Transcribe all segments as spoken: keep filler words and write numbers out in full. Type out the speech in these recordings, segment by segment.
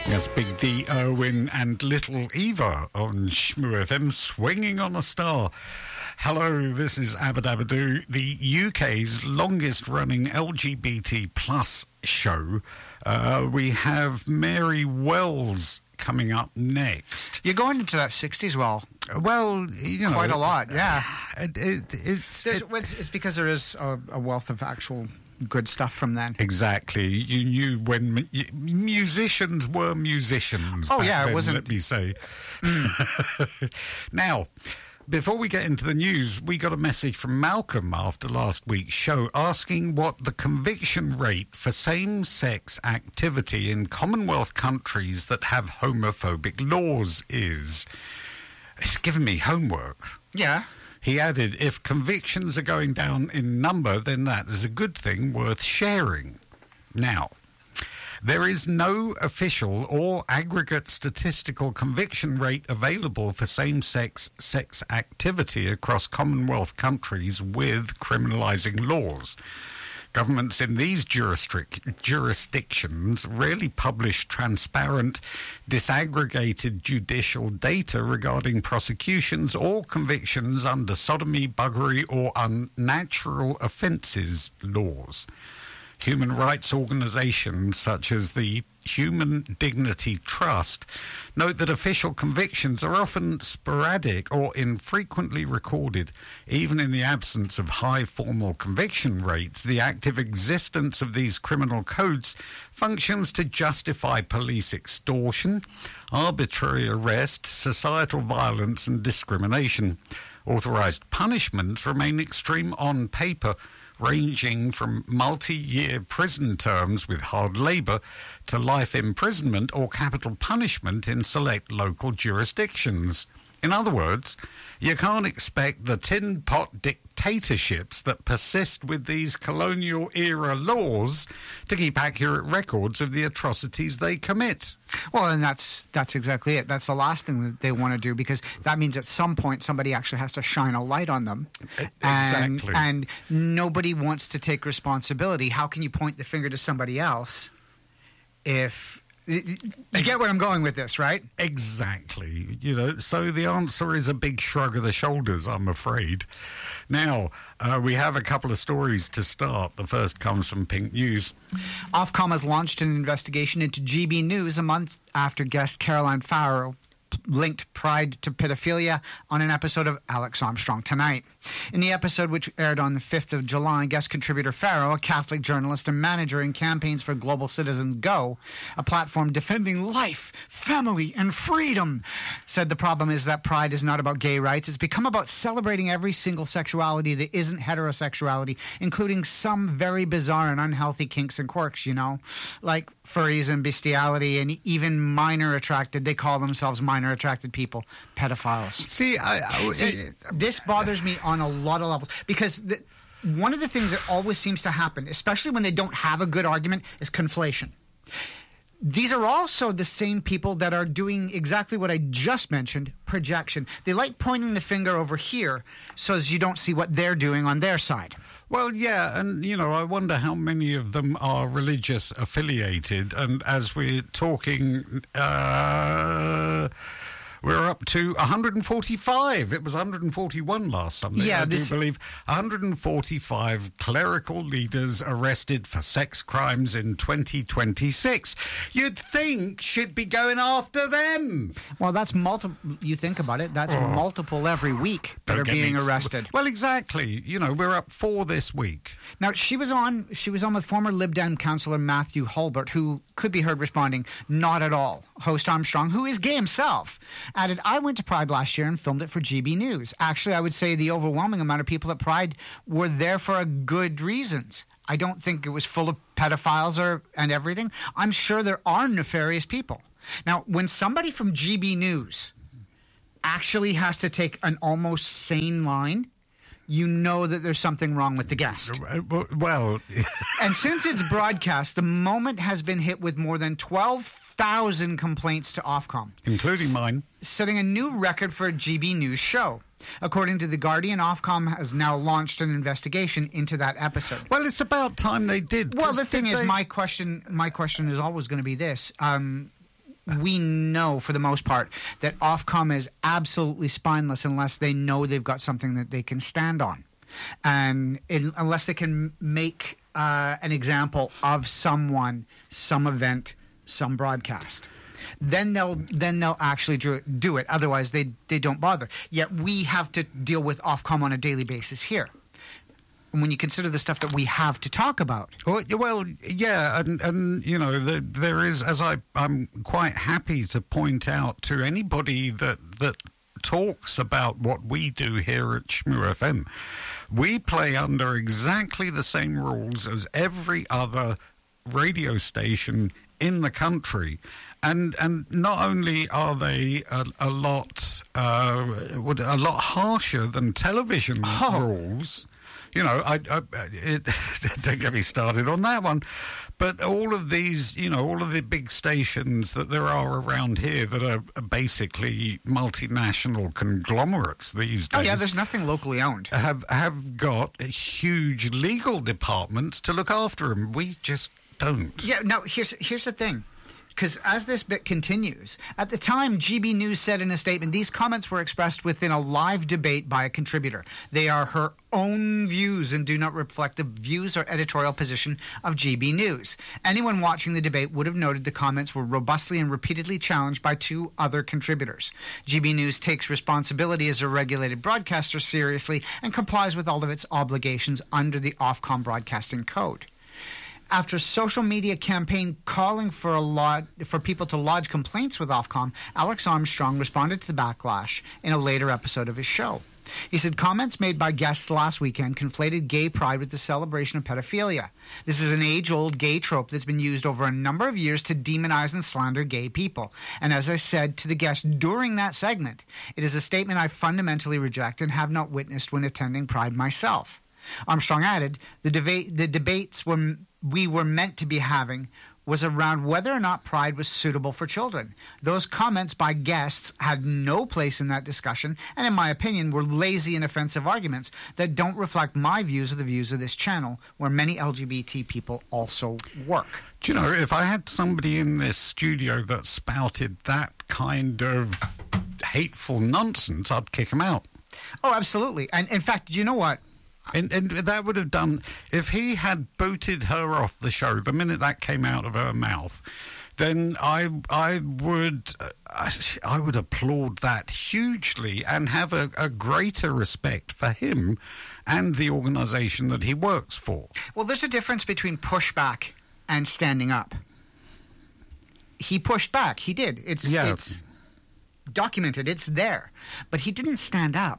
That's Big D Irwin and Little Eva on Shmoo F M, Swinging on a Star. Hello, this is Abadabadoo, the U K's longest-running L G B T plus show. Uh, we have Mary Wells coming up next. You're going into that sixties well. Well, you know... Quite a lot, yeah. It, it, it's, it, it's, it's because there is a, a wealth of actual... good stuff from then. Exactly. You knew when mu- musicians were musicians. Oh, back yeah, it then, wasn't... let me say. Mm. Now, before we get into the news, we got a message from Malcolm after last week's show asking what the conviction rate for same-sex activity in Commonwealth countries that have homophobic laws is. It's given me homework. Yeah. He added, if convictions are going down in number, then that is a good thing worth sharing. Now, there is no official or aggregate statistical conviction rate available for same-sex sex activity across Commonwealth countries with criminalising laws. Governments in these jurisdic- jurisdictions rarely publish transparent, disaggregated judicial data regarding prosecutions or convictions under sodomy, buggery or unnatural offences laws. Human rights organisations such as the Human Dignity Trust note that official convictions are often sporadic or infrequently recorded. Even in the absence of high formal conviction rates, the active existence of these criminal codes functions to justify police extortion, arbitrary arrest, societal violence and discrimination. Authorised punishments remain extreme on paper, ranging from multi-year prison terms with hard labour to life imprisonment or capital punishment in select local jurisdictions. In other words, you can't expect the tin pot dictatorships that persist with these colonial-era laws to keep accurate records of the atrocities they commit. Well, and that's that's exactly it. That's the last thing that they want to do, because that means at some point somebody actually has to shine a light on them. And, exactly. And nobody wants to take responsibility. How can you point the finger to somebody else if... You get where I'm going with this, right? Exactly. You know, so the answer is a big shrug of the shoulders, I'm afraid. Now, uh, we have a couple of stories to start. The first comes from Pink News. Ofcom has launched an investigation into G B News a month after guest Caroline Farrell linked Pride to pedophilia on an episode of Alex Armstrong Tonight. In the episode, which aired on the fifth of July, guest contributor Farrow, a Catholic journalist and manager in Campaigns for Global Citizens Go, a platform defending life, family, and freedom, said the problem is that Pride is not about gay rights. It's become about celebrating every single sexuality that isn't heterosexuality, including some very bizarre and unhealthy kinks and quirks, you know, like furries and bestiality and even minor attracted, they call themselves minor attracted people, pedophiles. See, I, I, See, this bothers me on a lot of levels, because the, one of the things that always seems to happen, especially when they don't have a good argument, is conflation. These are also the same people that are doing exactly what I just mentioned, projection. They like pointing the finger over here so as you don't see what they're doing on their side. Well, yeah, and, you know, I wonder how many of them are religious affiliated, and as we're talking... Uh, We're up to one hundred forty-five. It was one hundred forty-one last Sunday, yeah, I this... do believe. one hundred forty-five clerical leaders arrested for sex crimes in twenty twenty-six. You'd think she'd be going after them. Well, that's multiple. You think about it, that's oh. multiple every week that Don't are being ex- arrested. Well, exactly. You know, we're up four this week. Now, she was on She was on with former Lib Dem councillor Matthew Hulbert, who could be heard responding, not at all. Host Armstrong, who is gay himself, added, I went to Pride last year and filmed it for G B News. Actually, I would say the overwhelming amount of people at Pride were there for a good reasons. I don't think it was full of pedophiles or and everything. I'm sure there are nefarious people. Now, when somebody from G B News actually has to take an almost sane line, you know that there's something wrong with the guest. Well... And since it's broadcast, the moment has been hit with more than twelve thousand complaints to Ofcom. Including mine. Setting a new record for a G B News show. According to The Guardian, Ofcom has now launched an investigation into that episode. Well, it's about time they did. Well, the thing is, they... my question, my question is always going to be this. Um, we know for the most part that Ofcom is absolutely spineless unless they know they've got something that they can stand on. And in, unless they can make uh, an example of someone, some event, some broadcast. Then they'll then they'll actually do it, do it. Otherwise, they, they don't bother. Yet we have to deal with Ofcom on a daily basis here. And when you consider the stuff that we have to talk about. Well, well yeah, and, and you know, the, there is, as I, I'm quite happy to point out to anybody that, that talks about what we do here at Shmoo F M, we play under exactly the same rules as every other radio station in the country. And and not only are they a, a lot uh, a lot harsher than television oh. rules, you know, I, I it, don't get me started on that one. But all of these, you know, all of the big stations that there are around here that are basically multinational conglomerates these days. Oh yeah, there's nothing locally owned. Have have got huge legal departments to look after them. We just don't. Yeah. Now here's here's the thing. Because as this bit continues, at the time, G B News said in a statement, these comments were expressed within a live debate by a contributor. They are her own views and do not reflect the views or editorial position of G B News. Anyone watching the debate would have noted the comments were robustly and repeatedly challenged by two other contributors. G B News takes responsibility as a regulated broadcaster seriously and complies with all of its obligations under the Ofcom Broadcasting Code. After a social media campaign calling for a lot for people to lodge complaints with Ofcom, Alex Armstrong responded to the backlash in a later episode of his show. He said comments made by guests last weekend conflated gay pride with the celebration of pedophilia. This is an age-old gay trope that's been used over a number of years to demonize and slander gay people. And as I said to the guest during that segment, it is a statement I fundamentally reject and have not witnessed when attending Pride myself. Armstrong added, the, deba- the debates were, we were meant to be having was around whether or not Pride was suitable for children. Those comments by guests had no place in that discussion, and in my opinion were lazy and offensive arguments that don't reflect my views or the views of this channel, where many L G B T people also work. Do you know, if I had somebody in this studio that spouted that kind of hateful nonsense, I'd kick him out. Oh, absolutely. And in fact, do you know what? And, and that would have done, if he had booted her off the show the minute that came out of her mouth, then I I would uh, I would applaud that hugely and have a, a greater respect for him and the organisation that he works for. Well, there's a difference between pushback and standing up. He pushed back. He did. It's yeah. it's documented. It's there. But he didn't stand up.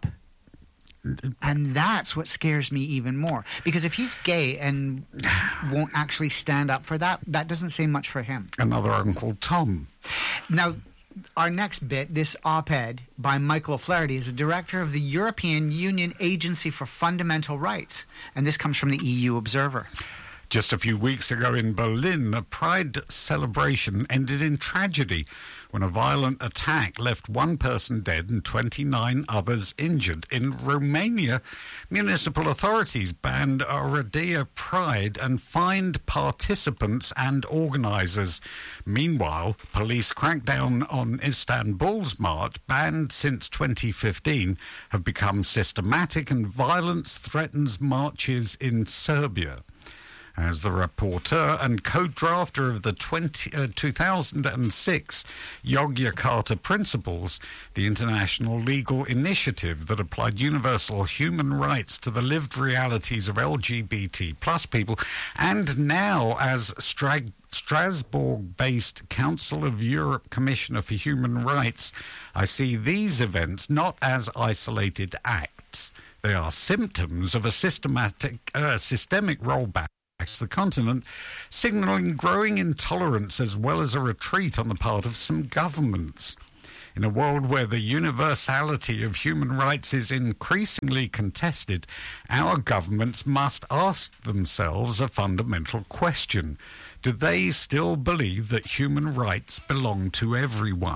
And that's what scares me even more. Because if he's gay and won't actually stand up for that, that doesn't say much for him. Another Uncle Tom. Now, our next bit, this op-ed by Michael O'Flaherty, is the director of the European Union Agency for Fundamental Rights. And this comes from the E U Observer. Just a few weeks ago in Berlin, a Pride celebration ended in tragedy when a violent attack left one person dead and twenty-nine others injured. In Romania, municipal authorities banned Oradea Pride and fined participants and organisers. Meanwhile, police crackdown on Istanbul's march, banned since twenty fifteen, have become systematic, and violence threatens marches in Serbia. As the rapporteur and co-drafter of the twenty, uh, two thousand six Yogyakarta Principles, the international legal initiative that applied universal human rights to the lived realities of L G B T plus people, and now as Stra- Strasbourg-based Council of Europe Commissioner for Human Rights, I see these events not as isolated acts. They are symptoms of a systematic, uh, systemic rollback the continent, signalling growing intolerance as well as a retreat on the part of some governments. In a world where the universality of human rights is increasingly contested, our governments must ask themselves a fundamental question. Do they still believe that human rights belong to everyone?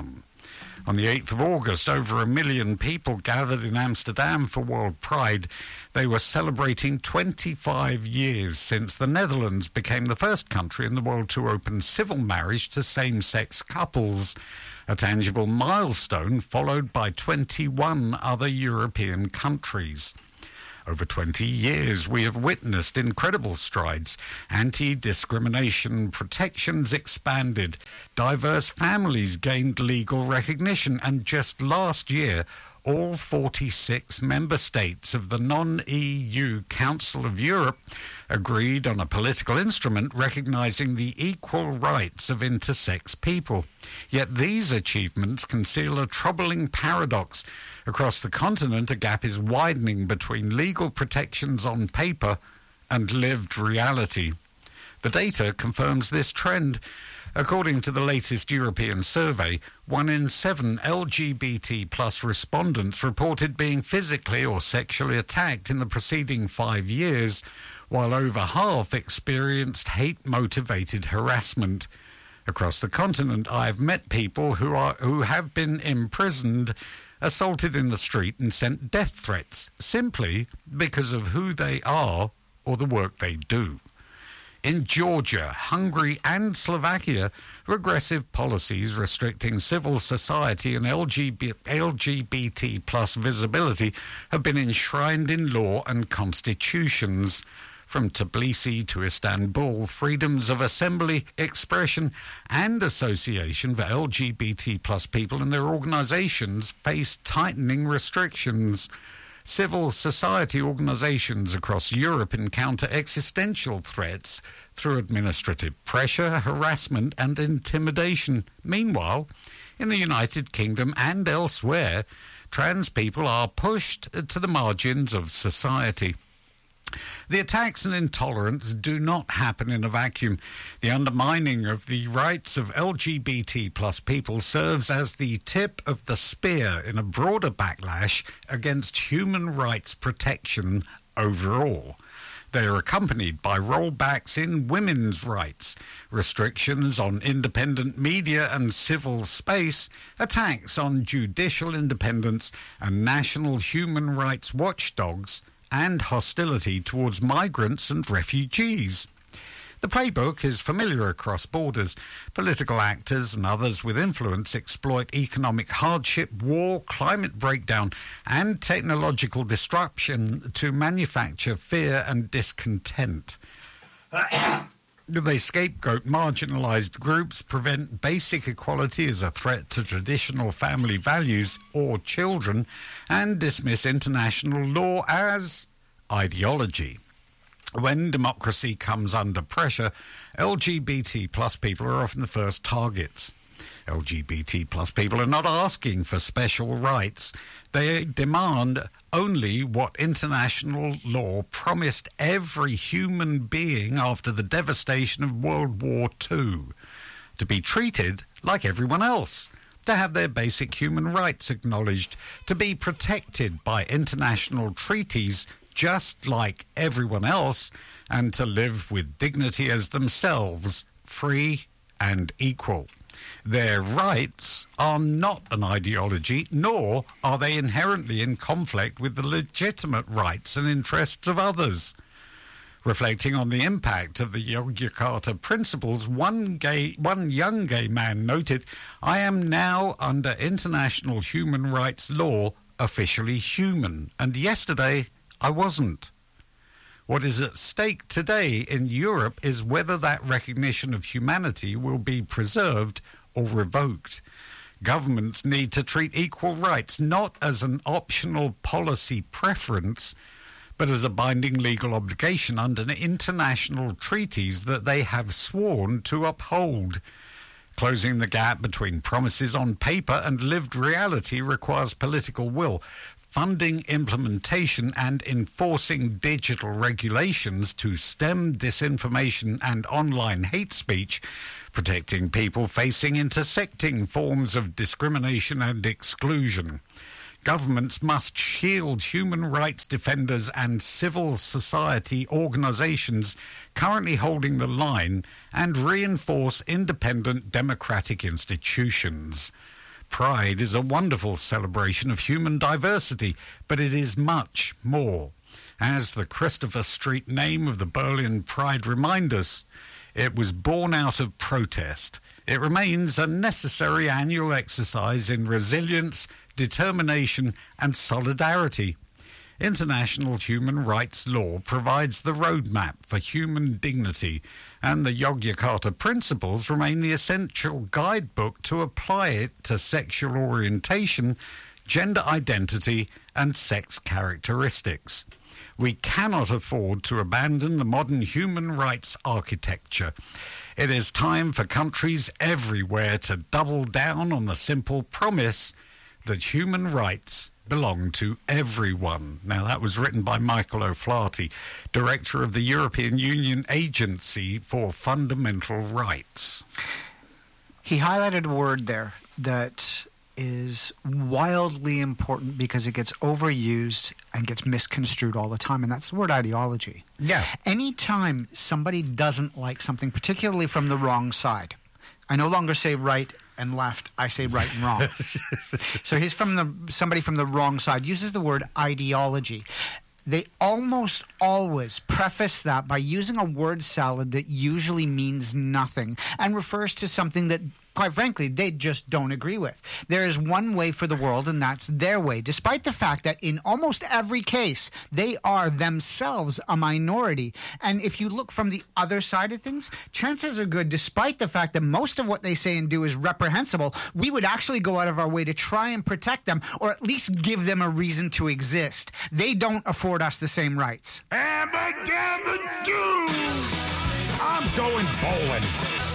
On the eighth of August, over a million people gathered in Amsterdam for World Pride. They were celebrating twenty-five years since the Netherlands became the first country in the world to open civil marriage to same-sex couples, a tangible milestone followed by twenty-one other European countries. Over twenty years, we have witnessed incredible strides. Anti-discrimination protections expanded. Diverse families gained legal recognition. And just last year, all forty-six member states of the non-E U Council of Europe agreed on a political instrument recognizing the equal rights of intersex people. Yet these achievements conceal a troubling paradox. Across the continent, a gap is widening between legal protections on paper and lived reality. The data confirms this trend. According to the latest European survey, one in seven L G B T plus respondents reported being physically or sexually attacked in the preceding five years, while over half experienced hate-motivated harassment. Across the continent, I have met people who are who have been imprisoned, assaulted in the street and sent death threats simply because of who they are or the work they do. In Georgia, Hungary and Slovakia, regressive policies restricting civil society and L G B T plus visibility have been enshrined in law and constitutions. From Tbilisi to Istanbul, freedoms of assembly, expression and association for L G B T plus people and their organisations face tightening restrictions. Civil society organisations across Europe encounter existential threats through administrative pressure, harassment and intimidation. Meanwhile, in the United Kingdom and elsewhere, trans people are pushed to the margins of society. The attacks and intolerance do not happen in a vacuum. The undermining of the rights of L G B T plus people serves as the tip of the spear in a broader backlash against human rights protection overall. They are accompanied by rollbacks in women's rights, restrictions on independent media and civil space, attacks on judicial independence and national human rights watchdogs, and hostility towards migrants and refugees. The playbook is familiar across borders. Political actors and others with influence exploit economic hardship, war, climate breakdown, and technological disruption to manufacture fear and discontent. They scapegoat marginalised groups, prevent basic equality as a threat to traditional family values or children, and dismiss international law as ideology. When democracy comes under pressure, L G B T plus people are often the first targets. L G B T plus people are not asking for special rights. They demand only what international law promised every human being after the devastation of World War Two, to be treated like everyone else, to have their basic human rights acknowledged, to be protected by international treaties just like everyone else, and to live with dignity as themselves, free and equal. Their rights are not an ideology, nor are they inherently in conflict with the legitimate rights and interests of others. Reflecting on the impact of the Yogyakarta Principles, one, gay, one young gay man noted, "I am now, under international human rights law, officially human, and yesterday I wasn't." What is at stake today in Europe is whether that recognition of humanity will be preserved or revoked. Governments need to treat equal rights not as an optional policy preference, but as a binding legal obligation under international treaties that they have sworn to uphold. Closing the gap between promises on paper and lived reality requires political will, funding implementation and enforcing digital regulations to stem disinformation and online hate speech, protecting people facing intersecting forms of discrimination and exclusion. Governments must shield human rights defenders and civil society organisations currently holding the line and reinforce independent democratic institutions. Pride is a wonderful celebration of human diversity, but it is much more. As the Christopher Street name of the Berlin Pride reminds us, it was born out of protest. It remains a necessary annual exercise in resilience, determination, and solidarity. International human rights law provides the roadmap for human dignity, and the Yogyakarta Principles remain the essential guidebook to apply it to sexual orientation, gender identity, and sex characteristics. We cannot afford to abandon the modern human rights architecture. It is time for countries everywhere to double down on the simple promise that human rights belong to everyone. Now, that was written by Michael O'Flaherty, Director of the European Union Agency for Fundamental Rights. He highlighted a word there that is wildly important because it gets overused and gets misconstrued all the time, and that's the word ideology. Yeah. Anytime somebody doesn't like something, particularly from the wrong side, I no longer say right and left, I say right and wrong. So he's from the somebody from the wrong side uses the word ideology. They almost always preface that by using a word salad that usually means nothing and refers to something that, quite frankly, they just don't agree with. There is one way for the world, and that's their way, despite the fact that in almost every case, they are themselves a minority. And if you look from the other side of things, chances are good, despite the fact that most of what they say and do is reprehensible, we would actually go out of our way to try and protect them, or at least give them a reason to exist. They don't afford us the same rights. Abba dabba doo! I'm going bowling.